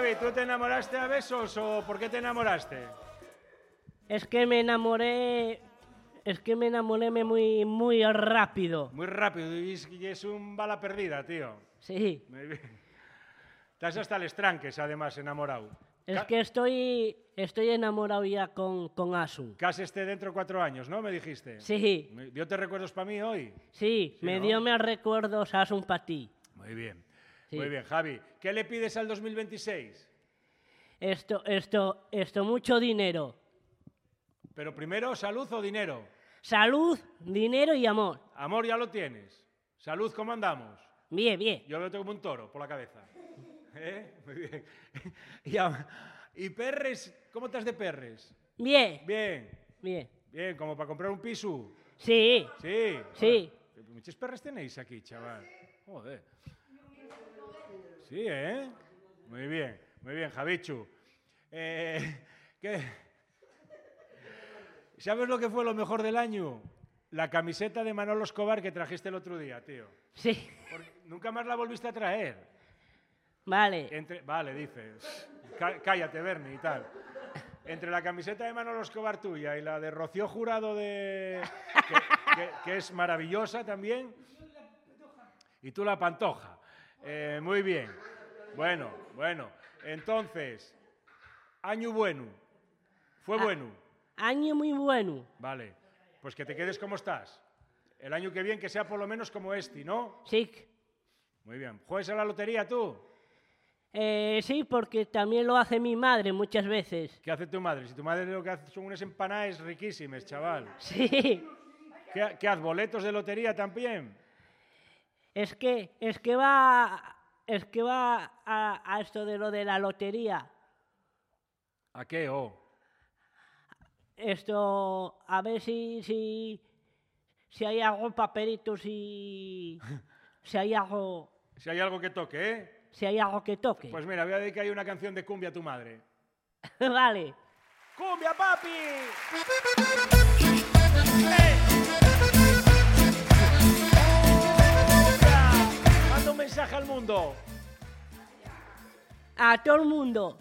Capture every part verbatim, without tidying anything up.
Javi, ¿tú te enamoraste a besos o por qué te enamoraste? Es que me enamoré... Es que me enamoré muy, muy rápido. Muy rápido, y es, y es un bala perdida, tío. Sí. Muy bien. Estás hasta el estranques, además, enamorado. Es Ca que estoy, estoy enamorado ya con, con Asun. Cásaste dentro de cuatro años, ¿no? Me dijiste. Sí. ¿Dio te recuerdos para mí hoy? Sí, Sí, me ¿no? dio más recuerdos Asun para ti. Muy bien. Sí. Muy bien, Javi. ¿Qué le pides al dos mil veintiséis? Esto, esto, esto, mucho dinero. Pero primero, ¿salud o dinero? Salud, dinero y amor. Amor ya lo tienes. Salud, ¿cómo andamos? Bien, bien. Yo lo tengo como un toro por la cabeza. ¿Eh? Muy bien. Y, a- y perres, ¿cómo estás de perres? Bien, Bien. bien. Bien, como para comprar un piso. Sí, Sí. sí. Joder, muchos perres tenéis aquí, chaval. Joder. Sí, ¿eh? Muy bien, muy bien, Javichu. Eh, ¿qué? ¿Sabes lo que fue lo mejor del año? La camiseta de Manolo Escobar que trajiste el otro día, tío. Sí. Porque nunca más la volviste a traer. Vale. Entre, vale, dices. Cá- cállate, Bernie, y tal. Entre la camiseta de Manolo Escobar tuya y la de Rocío Jurado, de, que, que- que es maravillosa también. Y tú la pantoja. Eh, muy bien. Bueno, bueno. Entonces, año bueno. Fue Ah. bueno. Año muy bueno. Vale. Pues que te quedes como estás. El año que viene que sea por lo menos como este, ¿no? Sí. Muy bien. ¿Juegas a la lotería tú? Eh, sí, porque también lo hace mi madre muchas veces. ¿Qué hace tu madre? Si tu madre lo que hace son unas empanadas riquísimas, chaval. Sí. ¿Qué, qué haces? ¿Boletos de lotería también? Es que, es que va, es que va a, a esto de lo de la lotería. ¿A qué? Oh. Esto, a ver si, si, si hay algo papelitos y si hay algo, Si hay algo que toque, ¿eh? si hay algo que toque. Pues mira, voy a dedicar ahí una canción de cumbia a tu madre. Vale. ¡Cumbia, papi! ¡Eh! ¡Cumbia! Manda un mensaje al mundo. A todo el mundo.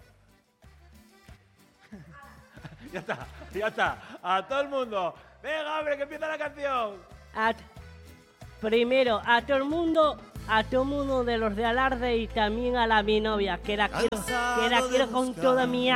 Ya está, ya está. A todo el mundo. Venga, hombre, que empieza la canción. A t- primero a todo el mundo, a todo el mundo de los de Alarde y también a la mi novia, que la quiero, que la quiero con toda mi